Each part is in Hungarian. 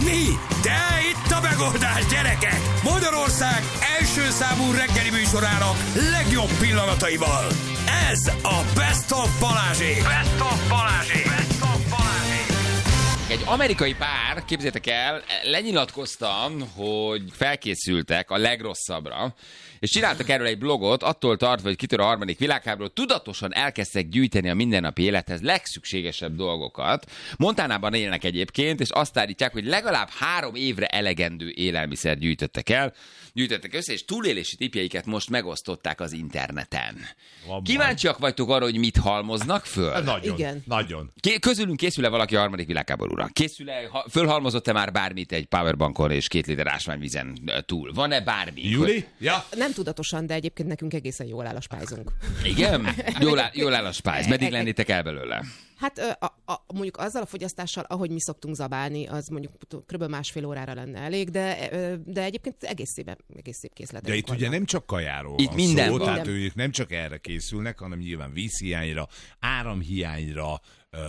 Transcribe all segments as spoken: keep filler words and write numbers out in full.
Hogy mi? De itt a megoldás, gyerekek! Magyarország első számú reggeli műsorának legjobb pillanataival. Ez a Best of Balázsék! Best of Balázsék! Best of Balázsék! Egy amerikai pár, képzeljétek el, lenyilatkoztam, hogy felkészültek a legrosszabbra, és csináltak erről egy blogot, attól tartva, hogy kitör a harmadik világháború, tudatosan elkezdtek gyűjteni a mindennapi élethez legszükségesebb dolgokat. Montanában élnek egyébként, és azt állítják, hogy legalább három évre elegendő élelmiszer gyűjtöttek el, gyűjtöttek össze, és túlélési tippjeiket most megosztották az interneten. Van Kíváncsiak vagytok arra, hogy mit halmoznak föl? Nagyon, Igen. nagyon. Ké- közülünk készül-e valaki a harmadik világháborúra? Készül-e, ha- fölhalmozott-e már bármit egy powerbankon és két liter ásványvízen túl? Van-e bármi? Júli? Ja. Nem tudatosan, de egyébként nekünk egészen jól áll a spájzunk. Igen? Jól áll, jól áll a spájz. Meddig lennétek el belőle? Hát a, a, mondjuk azzal a fogyasztással, ahogy mi szoktunk zabálni, az mondjuk kb. Másfél órára lenne elég, de, de egyébként egész szépen, egész szép készletek. De itt ugye nem csak kajáról Itt van minden szó, van. tehát ők nem csak erre készülnek, hanem nyilván vízhiányra, áramhiányra,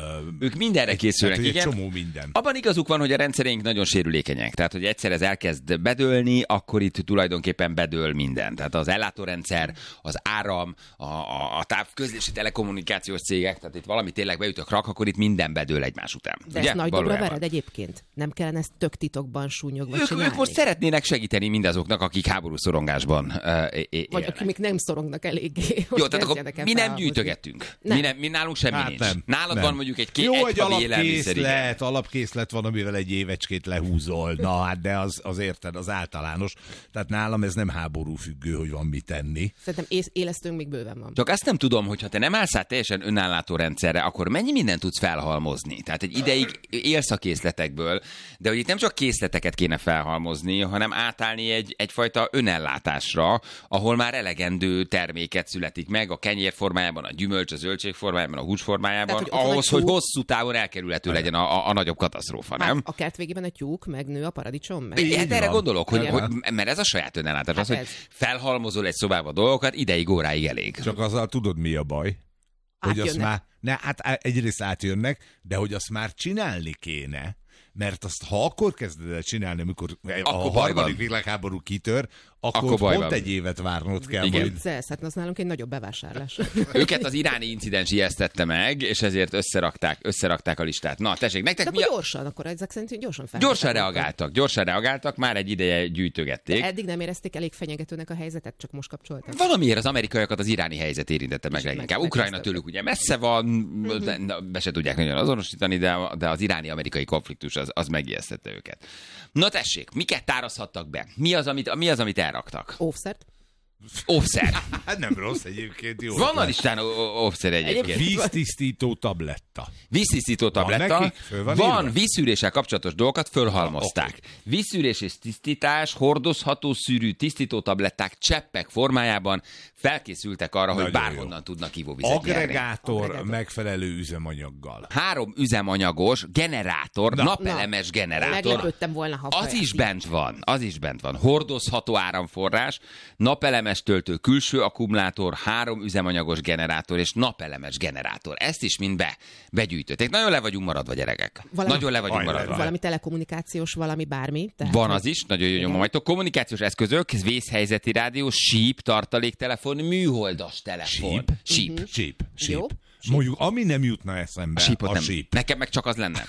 Ők mindenre készülnek, tehát, igen. egy csomó minden. Abban igazuk van, hogy a rendszereink nagyon sérülékenyek. Tehát, hogy egyszer ez elkezd bedőlni, akkor itt tulajdonképpen bedől minden. Tehát az ellátórendszer, az áram, a, a, a távközlési telekommunikációs cégek, tehát itt valami tényleg beütök rak, akkor itt minden bedől egymás után. De ugye? ezt nagy dobra Valójában. vered egyébként? Nem kellene ezt tök titokban súnyogva Ők, csinálni? ők most szeretnének segíteni mindazoknak, akik háború szorongásban uh, é- Vagy akik még nem szorongnak eléggé. Jó, tehát akkor mi nem gyűjtögettünk. Nem. Mi, nem, mi nálunk semmi Hát nincs. nem, Nálad nem. van mondjuk egy két Jó, egy egy havi élelmiszer, igen. alapkészlet, alapkészlet van, amivel egy évecskét lehúzol. Na hát, de az, az érted, az általános. Tehát nálam ez nem háború függő, hogy van mit tenni. Szerintem ész, élesztőnk még bőven van. Csak azt nem tudom, hogy ha te nem állsz át teljesen önállátó rendszerre, akkor mennyi mindent tudsz felhalmozni. Tehát egy ideig élsz a készletekből, de hogy itt nem csak készleteket kéne felhalmozni, hanem átállni egy, egyfajta önellátásra, ahol már elegendő terméket születik meg a kenyér formájában, a gyümölcs, a zöldség formájában, a hús formájában, Tehát, hogy ott van ahhoz, egy hogy tyúk. hosszú távon elkerülhető legyen a, a, a nagyobb katasztrófa, Hát nem? a kert végében a tyúk, megnő a paradicsom, meg... Hát erre van. gondolok, hogy, Igen. hogy, mert ez a saját önellátás, Hát az, hogy ez. felhalmozol egy szobába dolgokat, ideig, óráig elég. Csak azzal tudod, mi a baj? Hogy azt Átjönnek. már, ne, hát á- egyrészt átjönnek, de hogy azt már csinálni kéne, mert azt, ha akkor kezded el csinálni, amikor a Akkor baj harmadik van. világháború kitör, akkor, Akkor baj pont van. egy évet várnod kell. Igen. Majd. Viccelsz, hát az nálunk egy nagyobb bevásárlás. Őket az iráni incidens ijesztette meg, és ezért összerakták, összerakták a listát. Na, tessék, nektek De mi akkor a... gyorsan, akkor ezek szerint gyorsan fel. Gyorsan reagáltak, gyorsan reagáltak, már egy ideje gyűjtögették. Eddig nem érezték elég fenyegetőnek a helyzetet, csak most kapcsoltak. Valamiért az amerikaiakat az iráni helyzet érintette meg És leginkább. meg- Ukrajna megkezdtek. tőlük ugye messze van, de- de be se tudják nagyon azonosítani, de, de az iráni-amerikai konfliktus az, az megijesztette őket. Na tessék, miket tárazhattak be? Mi az, amit, mi az, amit elraktak? Óvszert. Óvszer. Hát nem rossz egyébként, jó. Van a listán ó- ó- óvszer egyébként. Víztisztító tabletta. Víztisztító tabletta. nekik? Föl van Van írva? vízszűréssel kapcsolatos dolgokat, fölhalmozták. Ah, oké. Vízszűrés és tisztítás, hordozható szűrű tisztító tabletták cseppek formájában felkészültek arra, hogy Nagyon bárhonnan jó. tudnak ivóvizet nyerni. Agregátor, Agregátor. megfelelő üzemanyaggal. Három üzemanyagos generátor, Na. napelemes generátor. Meglepődtem volna, ha Az fel- is bent van, az is bent van. Hordozható áramforrás, napelemes töltő külső akkumulátor, három üzemanyagos generátor és napelemes generátor. Ezt is mind be, begyűjtötték. Nagyon le vagyunk maradva, gyerekek. Valami- Nagyon le vagyunk Hajrá. maradva. Valami telekommunikációs, valami bármi. Tehát, Van hogy- az is, nagyon jó Igen. nyomom vagytok. Kommunikációs eszközök, vészhelyzeti rádió, síp, tartaléktelefon, műholdas telefon. Síp? Síp. Mhm. Síp. Síp. Jó. Mondjuk, ami nem jutna eszembe, A sípot a nem. síp. Nekem meg csak az lenne.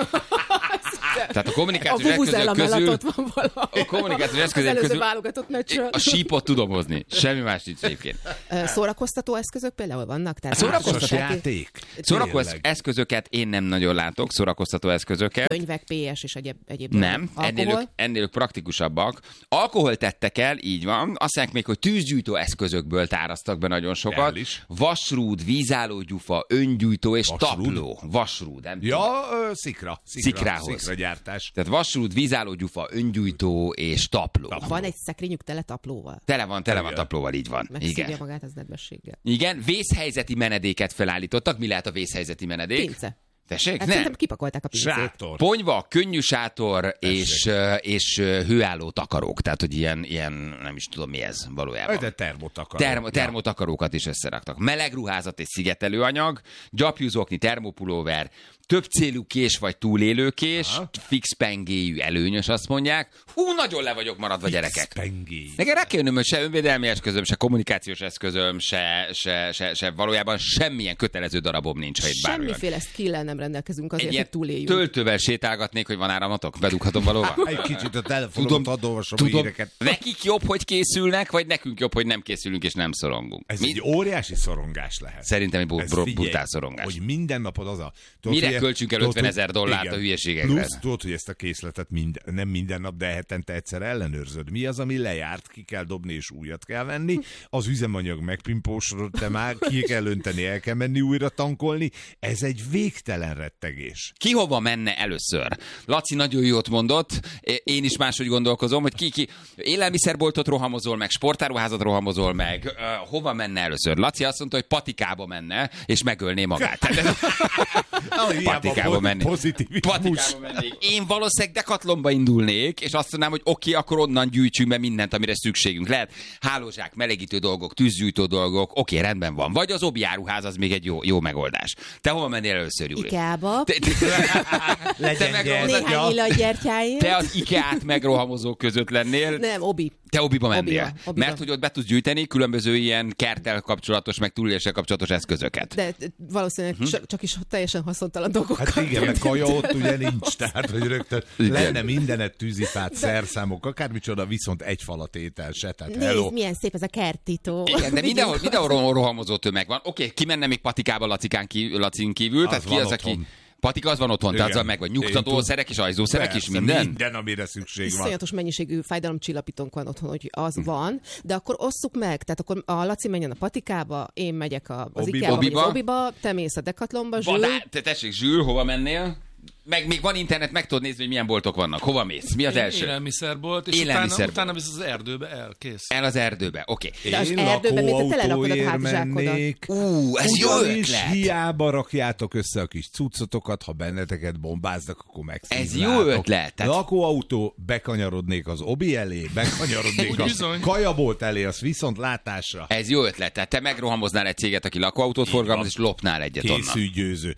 Tehát a A kommunikációs vuvuzela eszközök mellett közül... ott van valahol. A kommunikációs Az eszközök előző közül- válogatott meccsről. A sípot tudom hozni. Semmi más nincs egyébként. Ö, Szórakoztató eszközök például vannak? Tehát A szórakoztató társas játék. Szórakoztató Tényleg. eszközöket én nem nagyon látok, szórakoztató eszközöket. Könyvek, pé es és egyéb, egyéb Nem, dolgok. ennél ők, Alkohol? ennél ők praktikusabbak. Alkohol tettek el, így van. Azt mondják még, hogy tűzgyújtó eszközökből táraztak be nagyon sokat. El is. Vasrúd, vízállógyufa, öngyújtó és Vasrúd? tapló. Vasrúd, nem tudom. Ja, ö, szikra. szikra. Szikrához. Szikragyártás. Tehát vasrúd, vízállógyufa, öngyújtó és tapló. Tapló. Van egy szekrényük tele taplóval? Tele van, tele van Igen. taplóval, így van. Megszívja Igen. magát az nedvességgel. Igen, vészhelyzeti menedéket felállítottak. Mi lehet a vészhelyzeti menedék? Pince. Tessék? Hát Nem. szerintem kipakolták a pincét. Sátor. Ponyva, könnyű sátor és, ö, és ö, hőálló takarók. Tehát, hogy ilyen, ilyen, nem is tudom mi ez valójában. De termotakaró. Termo, termotakarókat is összeraktak. Meleg ruházat és szigetelőanyag, gyapjúzokni, termopulóver, több célú kés vagy túlélőkés, Aha. fix pengéjű előnyös, azt mondják. Hú, nagyon le vagyok maradva, gyerekek. Pengély. Nekem rá kell jönnöm, hogy se önvédelmi eszközöm, se kommunikációs eszközöm, se, se, se, se valójában semmilyen kötelező darabom nincs, ha itt bármi van. Semmiféle skill-el nem rendelkezünk azért, Egy hogy túléljünk. töltővel sétálgatnék, hogy van áramatok? Bedughatom valóban? Egy kicsit a telefonomat hadd olvasom a híreket. Nekik jobb, hogy készülnek, vagy nekünk jobb, hogy nem készülünk és nem szorongunk? Ez Mi? egy óriási szorongás lehet. Szerintem egy Ez bro- figyelj, brutál szorongás. Hogy minden napod az a... Mire hogy- költsünk el tudod, ötvenezer hogy- dollárt igen. a hülyeségekre? Plusz tudod, hogy ezt a készletet mind, nem minden nap, de hetente egyszer ellenőrzöd. Mi az, ami lejárt, ki kell dobni és újat kell venni. Az üzemanyag megpimpósodott, te már ki kell önteni, el kell menni újra tankolni. Ez egy végtelen rettegés. Ki hova menne először? Laci nagyon jót mondott, én is máshogy gondolkozom, hogy ki, ki élelmiszerboltot rohamozol meg, sportáruházat rohamozol meg, uh, hova menne először? Laci azt mondta, hogy patikába menne, és megölné magát. Patikába menni. Patikába mennék. Én valószínűleg Decathlonba indulnék, és azt mondanám, hogy oké, okay, akkor onnan gyűjtsünk be mindent, amire szükségünk lehet. Hálózsák, melegítő dolgok, tűzgyújtó dolgok, oké, okay, rendben van. Vagy az Obi áruház, az még egy jó, jó megoldás. Te hova mennél először, Júli? Ikeába. Te, te, te megrohamozod- Néhány illatgyertyáért. te az IKEA-t megrohamozók között lennél. Nem, Obi. Te Obiba mennél. Obiba, Obiba. Mert hogy ott be tudsz gyűjteni különböző ilyen kerttel kapcsolatos, meg túléléssel kapcsolatos eszközöket. De valószínűleg Hm? csak, csak is teljesen haszontalan dolgokat. Hát igen, mert kaja ott ugye nincs, tehát hogy rögtön Igen. lenne mindenet tűzifát, szerszámok, akármicsoda, viszont egy falat étel se, tehát hello. Nézd, milyen szép ez a kertító. Igen, de mindenhol, mindenhol rohamozó tömeg van. Oké, ki menne még patikába Lacikán kívül, Lacin kívül? Az Tehát ki van az, aki... otthon. Patika az van otthon, tehát Igen. azzal meg vagy Én nyugtatószerek és ajzószerek is, Persze, minden? Minden, amire szükség van. Iszonyatos mennyiségű fájdalomcsillapítónk van otthon, hogy az van, de akkor osszuk meg, tehát akkor a Laci menjen a patikába, én megyek a, az Obiba. Ikeába, vagy az Obiba. Obiba, te mész a Decathlonba, Zsül. Vadá... Te tessék, Zsül, hova mennél? Meg még van internet, meg tudod nézni, hogy milyen boltok vannak. Hova mész? Mi az Én első? Élelmiszerbolt, és Élelmiszerbolt. utána, utána visz az erdőbe el, kész. El az erdőbe, oké. De az Én erdőben még te telerakod a lakóautóért hátizsákodat. mennék. Ú, ez jó Ugyanis ötlet. hiába rakjátok össze a kis cuccotokat, ha benneteket bombáznak, akkor megszívnátok. Ez jó ötlet, tehát- Lakóautó, bekanyarodnék az Obi elé, bekanyarodnék a Bizony. kajabolt elé, az viszont látásra. Ez jó ötlet. Tehát te megrohamoznál egy céget, aki lakóautót forgalmaz, és lopnál egyet onnan. Készülj győző.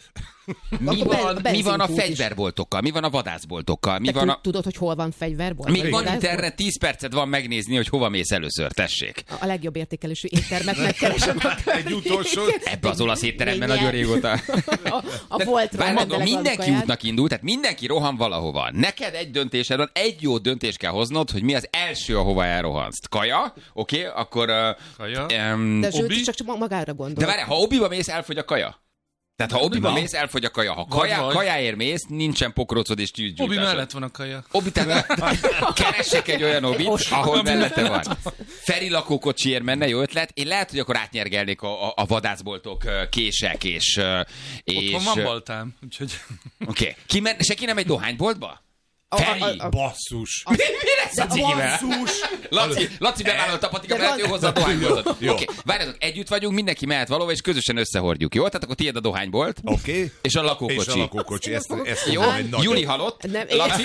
Mi Akkor van, ben- mi van a benzinkút is. fegyverboltokkal? Mi van a vadászboltokkal? Mi Te van a... tudod, hogy hol van fegyverbolt? Még Vagy van vadászbolt? internet, tíz percet van megnézni, hogy hova mész először, tessék. A legjobb értékelésű éttermet megkeresem. Egy utolsó. Ebbe az olasz étteremben Mindjárt. nagyon régóta. A, a voltról Várj, mondom, rendelek mindenki valami útnak indul, tehát mindenki rohan valahova. Neked egy döntésed van, egy jó döntést kell hoznod, hogy mi az első, ahova elrohansz. Kaja, oké, okay, akkor... Uh, Kaja. Um, De Zsül, Obi? csak, csak magára gondol. de várj, ha Obiba mész, elfogy a kaja. Tehát ha Obiba Na. mész, elfogy a kaja. Ha Vagy kaja, vagy. kajáért mész, nincsen pokrócod és tűzgyújtásod. Obi mellett van a kaja. Obi, tehát keressek egy olyan Obit, ahol mellette van. Feri lakókocsiért menne, jó ötlet. Én lehet, hogy akkor átnyergelnék a, a, a vadászboltok ö, kések, és... ö, és Otthon van baltám, úgyhogy... Oké. Okay. Ki men, senki nem egy dohányboltba? A- Feri! a- a- Basszus. Mi lesz a cigivel? Laci, Laci bevállalta a patika, De lehet, ő van- hozza a dohányboltot. Oké, Jó. okay. Várjatok, együtt vagyunk, mindenki mehet valahova, és közösen összehordjuk, jó? Tehát akkor tiéd a dohánybolt, Oké. Okay. és a lakókocsi. És a lakókocsi. Ezt, ezt Jó, mondom, egy nagyon- Juli halott. Nem, Laci...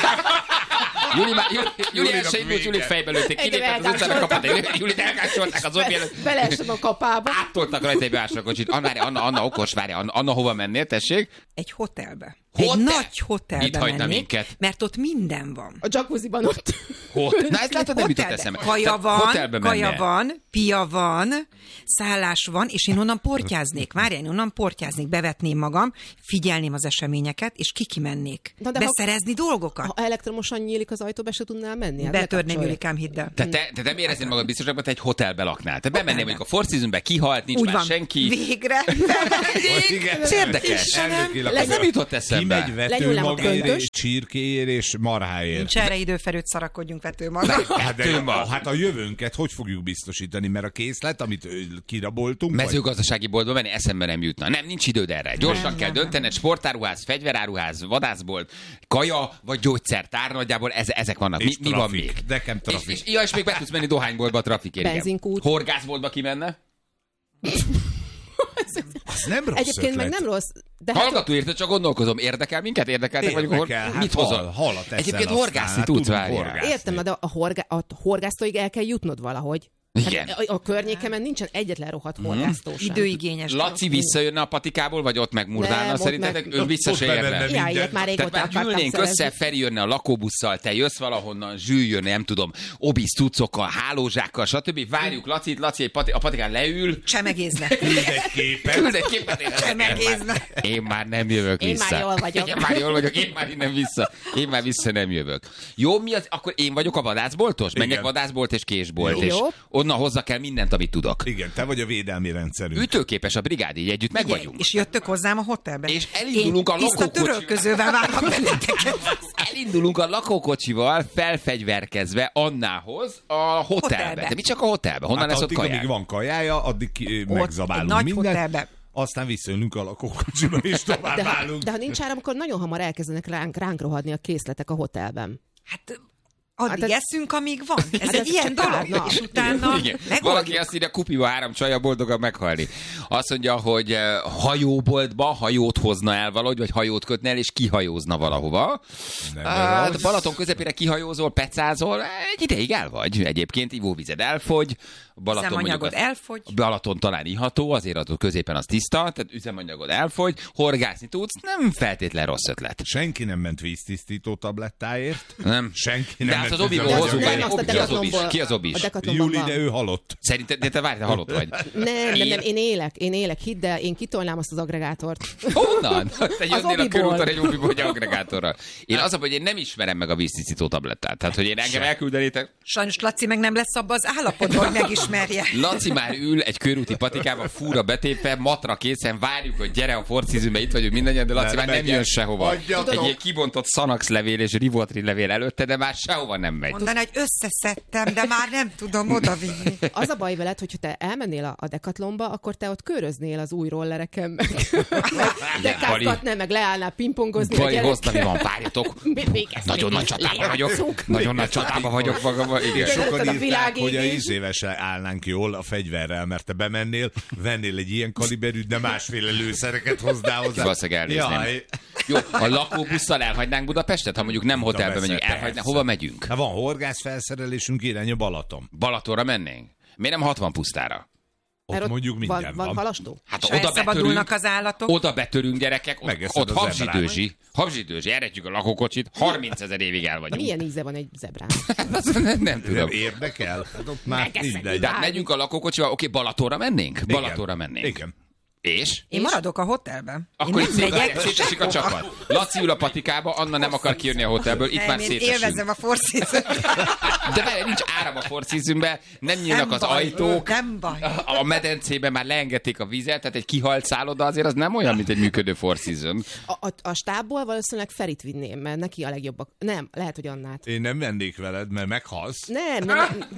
Juli, már, Juli, Juli Julinak első indult, vége. Juli fejbe lőtték, Engem kilépett az utcára, kapott egy Julit elkásolták az Obi előtt. Beleestem a kapába. Áttoltak rajta egy beásra kocsit. Anna, várj, Anna, Anna okos, várj, Anna, Anna hova mennél, tessék? Egy hotelbe. Hotel? Egy nagy hotelbe Itt hagyna mennék, minket. mert ott minden van. A jacuzziban ott. Hot. Na, ezt látod, nem jutott Hotelbe. eszembe. Kaja Tehát van, hotelbe kaja mennél. van, pia van, szállás van, és én onnan portyáznék. Várjál, én onnan portyáznék, bevetném magam, figyelném az eseményeket, és kikimennék. Na, de ha- Beszerezni dolgokat. Ha elektromosan nyílik az ajtó, be se tudnál menni. Hát Betörném, lekapcsolja. Julikám, hidd el. Te, te, te nem éreznéd magad biztosabban, te egy hotelbe laknál. Te bemennél mondjuk a Four Seasonbe, kihalt, nincs Úgy már van. senki. Végre. Igen. Ez érdekes. Elnökileg Ez nem jutott eszembe. Kimegy Lenyúlnám a vetőmagért, köntöst. csirkéért és marháért. Nincs erre időferőt, szarakodjunk vetőmaga. Hát, de, Vetőmag. hát a jövőnket hogy fogjuk biztosítani, mert a készlet, amit ö, kiraboltunk, vagy- Mezőgazdasági boltba menni eszembe nem jutna. Nem, nincs időd erre. Gyorsan Nem, kell nem, döntened, sportáruház, fegyveráruház, vadászbolt, kaja vagy gyógyszertár, nagyjából eze, ezek vannak. Mi, És mi van trafik. még? Nekem És, trafik. és, ja, és még be tudsz menni dohányboltba a trafikért. igen. Benzinkút. Horgászboltba ki menne? Az nem rossz Egyébként ötlet. meg nem rossz. De hát Hallgató érte, csak gondolkozom. Érdekel minket? Érdekeltek vagyunk? Érdekel, Hol... hát Mit hal- hozol? halat eszel Egyébként aztán, horgászni hát tudsz, tudunk várjál. horgászni. értem, na, de a, horgá- a horgásztóig el kell jutnod valahogy. Igen. Hát a, a környékemen nincsen egyetlen rohadt horgásztó sem. Időigényes. Laci visszajönne a patikából, vagy ott megmurdálna? Nem, Szerintetek ott ő meg- vissza ott se bevenne érne? minden. Ja, ilyet már Tehát régóta már akartam gyűlnénk szerezni. össze, Feri jönne a lakóbusszal, te jössz valahonnan, Zsül jönne, nem tudom, obisz cuccokkal, hálózsákkal, stb. Várjuk Lacit, Laci egy pati, a patikán leül, Csemegéznek. Küld egy képet. küld egy képet, és Csemegéznek. én már nem jövök Én vissza. már jól vagyok. Én már jól vagyok, én már innen vissza. Én már vissza nem jövök. Jó, mi az? Akkor én vagyok a vadászboltos? Menjek Igen. vadászbolt és késbolt, Jó. és Jó. onnan hozzá kell mindent, amit tudok. Igen, te vagy a védelmi rendszerünk. Ütőképes a brigád, így együtt meg Figyelj, vagyunk. és jöttök hozzám a hotelbe. És elindulunk Én a tiszta lakókocsival. törölközővel várnak benneteket. Elindulunk a lakókocsival felfegyverkezve Annához a hotelbe. Hotelbe. De mi csak a hotelbe? Honnan Hát lesz ott addig, kaják? amíg van kajája, addig ki, Ott megzabálunk egy nagy mindent. hotelbe. Aztán visszajönünk a lakókocsiba, és tovább De ha, állunk. de ha nincs áram, akkor nagyon hamar elkezdenek ránk, ránk rohadni a készletek a hotelben. Hát addig Hát ez- eszünk, amíg van. Ez Hát egy ez ilyen csak pár dolog. nap. És utána Igen. Valaki megoldjuk. azt írja, kupiba három csaja boldogan meghalni. Azt mondja, hogy eh, hajóboltba hajót hozna el valahogy, vagy hajót kötne el, és kihajózna valahova. Nem Hát rossz. Balaton közepére kihajózol, pecázol, egy ideig el vagy. Egyébként ivóvized elfogy, Balaton mondjuk Üzemanyagod az- elfogy. Balaton talán iható, azért ott középen az tiszta, tehát üzemanyagod elfogy, horgászni tudsz, nem feltétlen rossz ötlet. Senki nem ment víztisztító tablettáért. Nem. Senki De nem hát ment az Obiból üzemanyagért. hozunk, Nem, várj, azt a ki az obis? Decathlonból- Ki az obis? a Decathlonban Júli, van. de ő halott. Szerinted, de te várj, te halott vagy. Nem, nem, Én- nem, én élek, én élek, hidd el, én kitolnám azt az agregátort. Honnan? Te jönnél a Obiból. körúton egy obiból, egy agregátorral. Én az, hogy én nem ismerem meg a víztisztító tablettát. Tehát, hogy én engem elküldenétek. Sajnos Laci meg nem lesz abba az állapotban, hogy megismerje. Laci már ül egy körúti patikába, fúra betépve, matra készen, várjuk, hogy gyere a forcízűbe, itt vagyunk mindannyian, de Laci Nem már nem megyek. jön sehova. Hagyjatok. Egy ilyen kibontott Szanax levél és Rivotril levél előtte, de már sehova nem megy. Mondaná, hogy összeszedtem, de már nem tudom odavinni. Az a baj veled, hogyha te elmennél a, a Decathlonba, akkor te ott köröznél az új rollereken, meg dekázgatnál, meg leállnál pingpongozni a Bali hozta, mi gyerekkel. van, várjatok. Végeztünk. Nagyon nagy csatában vagyok. Nagyon nagy csatában vagyok magamban. Igen. Igen. Sokan Tudod, a írták, világégés. hogy a ízévesen állnánk jól a fegyverrel, mert te bemennél, vennél egy ilyen kaliberű, de másféle lőszereket hoznál hozzá. Valószínűleg elnézném. Jaj. Jó, a lakóbusszal elhagynánk Budapestet? Ha mondjuk nem hotelbe Persze, megyünk, persze. elhagynánk, hova megyünk? Hát van horgászfelszerelésünk, irány a Balaton. Balatonra mennénk? Miért nem hatvan pusztára? Ott Mert mondjuk minden van. van. Van halastó? Hát És ha oda elszabadulnak betörünk, az állatok. oda betörünk gyerekek, ott, Megeszed ott a habzsidőzsi, habzsidőzsi, eredjük a lakókocsit, harmincezer évig el vagyunk. Milyen íze van egy zebrán? Az nem, nem Nem tudom. érdekel? Hát ott már Megeszed. mindegy. De hát megyünk a lakókocsival, oké, Balatonra mennénk? Igen. Balatonra mennénk. Igen. És? Én maradok a hotelben. Akkor Én itt nem szépen megyek szétesik a sehova. csapat. Laci ül a patikába, Anna nem akar kijönni a hotelből, itt Nem, már én szétesünk. élvezem a Four Seasons. De várj, nincs áram a Four Seasonbe, nem nyílnak Nem az baj, ajtók. nem baj. A medencében már leengedték a vizet, tehát egy kihalt szálloda azért az nem olyan, mint egy működő Four Season. A, a, a stábból valószínűleg Ferit vinném, mert neki a legjobbak. Nem, lehet, hogy Annát. Én nem vennék veled, mert meghalsz. Nem, nem. nem.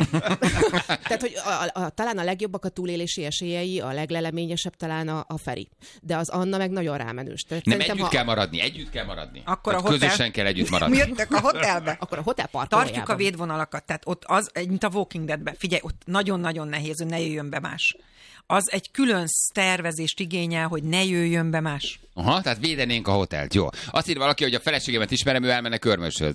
Tehát, hogy a, a, a, talán a legjobbak a túlélési esélyei, a legleleményesebb talán a, a Feri. De az Anna meg nagyon rámenős. Tehát Nem, szerintem, együtt ha- kell maradni, együtt kell maradni. Akkor a Tehát hotel... Közösen kell együtt Mi maradni. jöttök a hotelbe? Akkor a hotel Tartjuk a parkolójában. védvonalakat, tehát ott az, mint a Walking Deadben, figyelj, ott nagyon-nagyon nehéz, hogy ne jöjjön be más. Az egy külön tervezést igényel, hogy ne jöjjön be más. Aha, tehát védenénk a hotelt, jó. Azt ír valaki, hogy a feleségemet ismerem, ő elmenne Körmöshöz.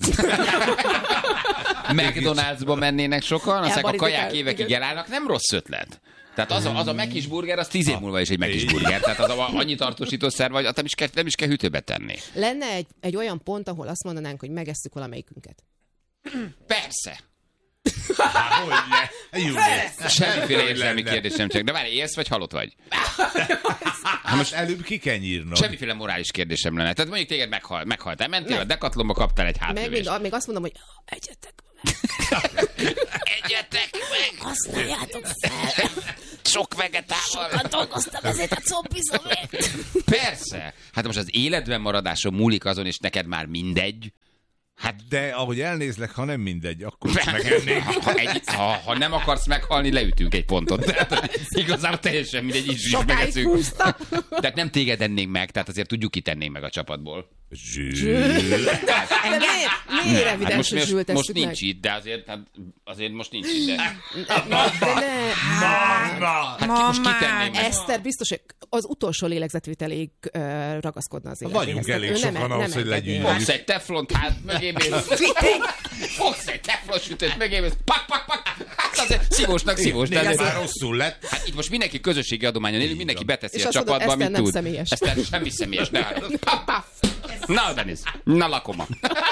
McDonald'sba mennének sokan, aztán a Elbarítják, kaják évekig igen. elállnak, nem rossz ötlet. Tehát az a, az a Mekis burger, az tíz év múlva is egy Mekis burger. Tehát az a, annyi tartósítószer vagy, azt nem is kell, nem is kell hűtőbe tenni. Lenne egy, egy olyan pont, ahol azt mondanánk, hogy megesszük valamelyikünket. Persze. Hogyne? Jó. Semmiféle érzelmi lenne. kérdés nem csak. De várj, élsz vagy halott vagy? Hát most előbb ki kell nyírnom. Semmiféle morális kérdésem lenne. Tehát mondjuk téged meghal, meghaltál, mentél a Decathlonba, kaptál egy Meg még, hátlövést. még azt mondom, hogy egyetek Egyetek meg! használjátok fel. Sok vegetával! Sokat dolgoztam ezért a combizomért. Persze! Hát most az életben maradáson múlik azon, és neked már mindegy. Hát De ahogy elnézlek, ha nem mindegy, akkor is megennék. ha, egy, ha, ha nem akarsz meghalni, leütünk egy pontot. Tehát, igazából teljesen mindegy, így is Sokáig megeszünk. húzta. Tehát nem téged ennénk meg, tehát azért tudjuk kitennénk meg a csapatból. Zsű. De miért, miért Hát evidens, most, hogy most, Zsült most tesszük nincs meg? itt, de azért, hát, azért most nincs itt. De, De ne, hát ki most Mamá, kitenném meg? Eszter biztos, hogy az utolsó lélegzetvételéig uh, ragaszkodna az életéhez. Vagyunk Tehát elég ő sokan ahhoz, hogy engedné. legyünk. Fogsz egy teflont, hát mögé mész. Fogsz egy teflon sütőt, mögé mész. Pak, pak, pak. Hát Hát azért szívósnak szívós. De Nézd, azért- már rosszul lett. Hát itt most mindenki közösségi adományon él, mindenki beteszi És a azt mondod, csapatba, Eszter mint nem tud. személyes. Eszter semmi személyes, ne hallod. Na, Denis, na lakoma.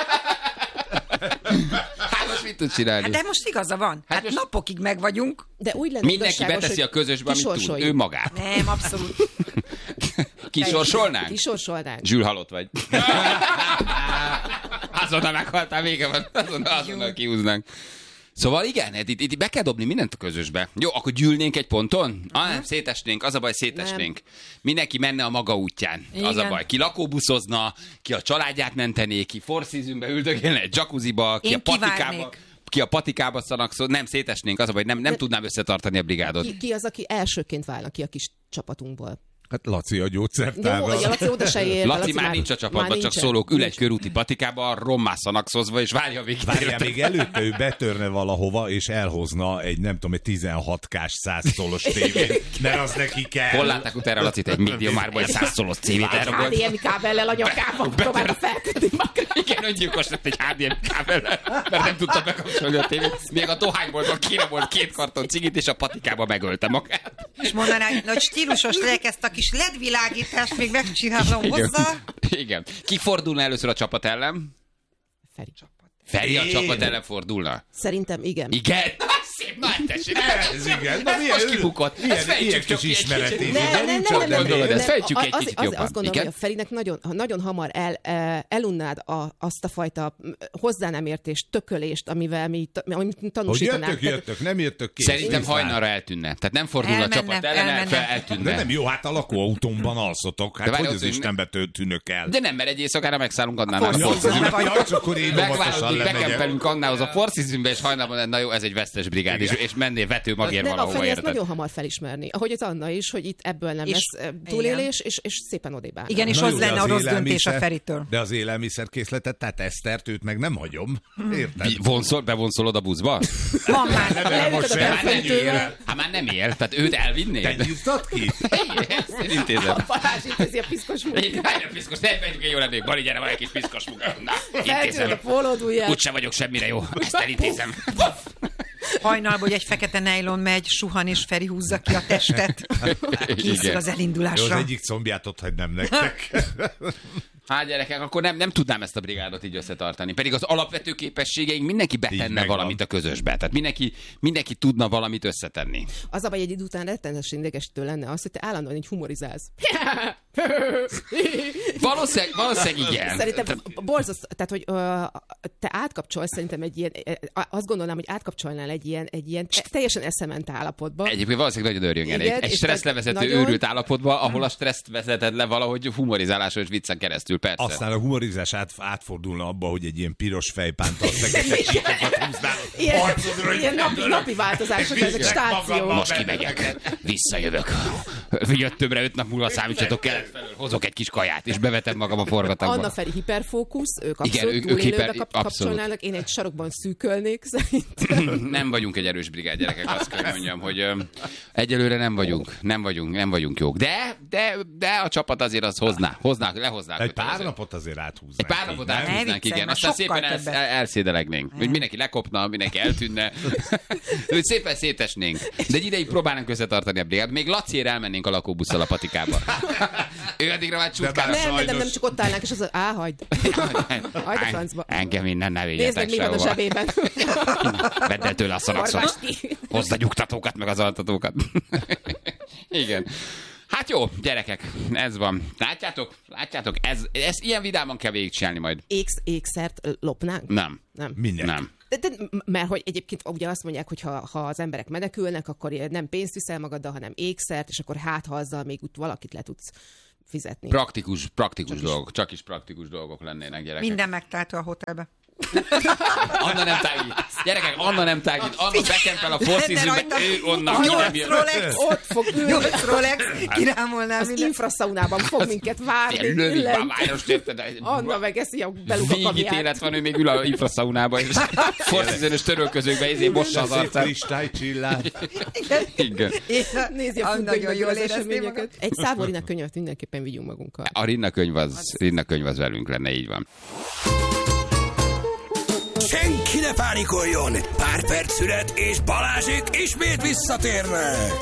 Hát most mit tud csinálni? Hát de most igaza van. Hát, most- napokig meg vagyunk. De úgy lenne Mindenki igazságos, beteszi hogy a közösbe, amit tud. kisorsoljuk. Ő magát. Nem, abszolút. Kisorsolnánk? Kisorsolnánk. Zsül halott vagy. Azonnal meghaltál, vége van. Azonnal, azonnal kiúznánk. Szóval igen, itt, itt be kell dobni mindent a közösbe. Jó, akkor gyűlnénk egy ponton? Ah, nem, szétesnénk, az a baj, szétesnénk. Mindenki menne a maga útján. Az a Igen. baj. Ki lakóbuszozna, ki a családját mentené, ki Four Seasonbe üldögélne egy jacuzziba, ki Én a patikába. kivárnék. Ki a patikába szanakszol, nem szétesnénk, az a baj, nem, nem tudnám összetartani a brigádot. Ki, ki az, aki elsőként válna ki a kis csapatunkból? Hát Laci a Jó, gyógyszertárban. hogy a Laci oda se ér. Laci már nincs a csapatban, csak szólók, ül egy körúti patikába, rommá szanakszozva, és várja a végig. Várjál, még előtte ő betörne valahova, és elhozna egy, nem tudom, egy tizenhat kás száz szolos tévét, mert az neki kell. Hol látták utána Lacit egy médiumárban, egy száz szolos cévét há elrabolt? dé em i kábellel a nyakába, próbálta felkötni magra. Igen, öngyilkos lett egy há dé em kábellel, mert nem tudta bekapcsolni a tévét. Még a dohányboltban kirabolt két karton cigit, és a patikába megölte magát. És mondaná, hogy stílusos legyek, ezt a kis ledvilágítást még megcsinálom hozzá. Igen. Ki fordulna először a csapat ellen? Feri. Feri a Én? csapat ellen fordulna. Szerintem igen. Igen? Szép, na tessék. Ez igen. Na, Ez milyen- most kibukott. Ilyen, Ezt fejtsük ilyen csak kis ki egy ismeret. kicsit. is, Nem, de nem, nincs nem, ott nem, nem, gondolod, nem, ezt nem. fejtsük egy Az- kicsit az- jobban. Azt gondolom, Igen? hogy a Ferinek nagyon, ha nagyon hamar el, eh, elunnád a, azt a fajta mm, hozzá nem értést, tökölést, amivel mi, amit mi Hogy tanúsítanánk. jöttök, jöttök, nem jöttök ki. Szerintem Viszlát. hajnalra eltűnne. Tehát nem fordulna a Elmenne, csapat ellen, elmenne. fel De eltűnne. nem jó, hát a lakóautómban alszotok. Hát De várj, hogy ott az ő- Istenbe tő- tűnök el? De nem, mert egy éjszakára megszállunk annál a Ja, Four ja, csak akkor én óvatosan Megválasztunk, lemegyek. bekempelünk Annához a Four Seasonbe, és hajnalban, na jó, ez egy vesztes brigád, és, és mennél vető magért Nem, a valahova, Feri ezt érted? nagyon hamar felismerni. Ahogy az Anna is, hogy itt ebből nem És- lesz eh, túlélés, és, és szépen odébb állnak. Igen, és Na az jó, de lenne a az rossz döntés a élelmiszer- Feritől. De az élelmiszerkészletet, tehát Esztert, őt meg nem hagyom. Érted? Mi, Vonszol, bevonszolod a buszba? Van már. Nem, most Leütöd a sem. Hát nem felfejtővel. él. Hát már nem él, tehát őt elvinnéd? Te nyitad ki? Ezt én intézem. Balázs intézi a piszkos munkát. Egy várj, piszkos, ne menjünk, jó lennék. Bali, gyere, van egy kis piszkos munka. Na, Feltűnöd intézem. a pólódújját. Úgyse vagyok semmire jó. Ezt elintézem. Hajnalban, hogy egy fekete nejlon megy, suhan és Feri húzza ki a testet. Készül Igen. az Jó, az elindulásra. egyik combját ott hagynám nektek. Hát gyerekek, akkor nem, nem tudnám ezt a brigádot így összetartani. Pedig az alapvető képességeink mindenki betenne megvan. valamit a közösbe. Tehát mindenki, mindenki tudna valamit összetenni. Az a baj, egy idő után rettenetesen idegesítő lenne az, hogy te állandóan így humorizálsz. Valószínűleg, valószínűleg igen. Szerintem borzasztó, tehát hogy ö, te átkapcsolsz szerintem egy ilyen, ö, azt gondolnám, hogy átkapcsolnál egy ilyen, egy ilyen teljesen eszement állapotba. Egyébként valószínűleg nagyon örjöngenék. Igen, Egy és stresszlevezető nagyon- őrült állapotba, ahol a stresszt vezeted le valahogy humorizáláson és viccen keresztül, persze. Aztán a humorizás át, átfordulna abba, hogy egy ilyen piros fejpántal fekete csíkokat húznál. Ilyen, arcodra, hogy ilyen napi, napi változások, ezek Viszlek stációk. magammal. Most kimegyek, visszajövök. Jöttömbre öt nap múlva számítsatok kelet felől, hozok egy kis kaját, és bevetem magam a forgatagba. Anna Feri hiperfókusz, ők Igen, abszolút ők- ők túlélőbe hiper- kap, abszolút. kapcsolnának, én egy sarokban szűkölnék szerintem. Nem vagyunk egy erős brigád, gyerekek, azt kell hogy mondjam, hogy ö, egyelőre nem vagyunk, nem vagyunk, nem vagyunk jók. De, de, de a csapat azért az hozná, hozná, lehozná. Egy pár napot azért áthúznánk. Egy pár napot így, nem? áthúznánk, Ne viccelj, igen. már Aztán sokkal szépen el, többet. el, elszédelegnénk. Hogy mindenki lekopna, mindenki eltűnne. Hogy szépen szétesnénk. De egy ideig próbálnánk összetartani a brigádot. Még Laciért elmennénk a lakóbusszal a patikába. Ő addigra már csutkára. Nem, nem, nem, nem, sajnos. csak ott állnánk, és az, á, hagyd. Hagyd a francba. Engem innen ne Nézd vigyetek meg, mi van a sehova. zsebében. Vedd el tőle a szanakszot. Forgasd ki. Hozd a nyugtatókat, meg az altatókat. Igen. Hát jó, gyerekek, ez van. Látjátok? Látjátok? Ez, ez ilyen vidáman kell végigcsinálni majd. Éksz, ékszert lopnánk? Nem. Nem. Minek? Nem. De, de, mert hogy egyébként ugye azt mondják, hogy ha, ha az emberek menekülnek, akkor nem pénzt viszel magaddal, hanem ékszert, és akkor hát ha azzal még úgy valakit le tudsz fizetni. Praktikus, praktikus Csak is. dolgok. Csak is praktikus dolgok lennének, gyerekek. Minden megtalálható a hotelbe. Anna nem tágít. Gyerekek, Anna nem tágít. Anna bekempel a Four Lenne Seasonbe, rajta ő onnan ki nem nyolc jön. Rolex, Ott fog ülni, nyolc Rolex, kirámolnál az minden. infraszaunában fog minket várni. Lövik lent. már város, érted? Anna meg eszi a beluga Végítélet van, ő még ül a infraszaunába, és Four Season-ös törölközőkbe ezé mossa az Szép arcát. kristálycsillár. Igen. Nézi a Ah, nagyon függönyből jól az érezné eseményeket. magad. Egy Szávorina könyvet mindenképpen vigyünk magunkkal. A Rinna könyv az, Rinna könyv az velünk lenne, így van. Senki ne pánikoljon! Pár perc szünet, és Balázsék ismét visszatérnek!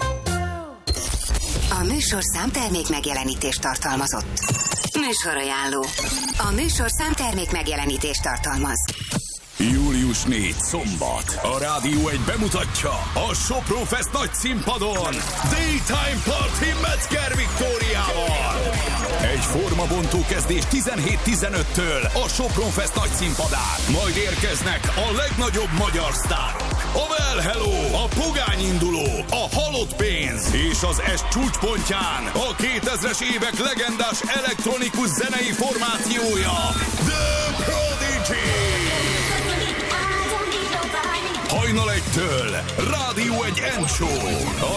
A műsorszám termék megjelenítést tartalmazott. Műsorajánló. A műsorszám termék megjelenítést tartalmaz. július negyedike szombat. A Rádió egy bemutatja a Sopron Fest nagy színpadon Daytime Party Metzger Viktóriával. Egy formabontó kezdés tizenhét tizenöttől a Sopron Fest nagy színpadán. Majd érkeznek a legnagyobb magyar sztárok. A Well Hello, a Pogány induló, a Halott pénz és az est csúcspontján a kétezres évek legendás elektronikus zenei formációja The Prodigy. Hajnal egytől Rádió egy Endshow. A